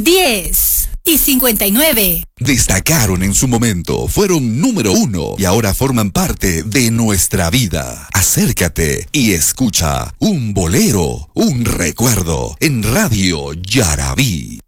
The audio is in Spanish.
10 y 59. Destacaron en su momento, fueron número 1 y ahora forman parte de nuestra vida. Acércate y escucha un bolero, un recuerdo en Radio Yarabí.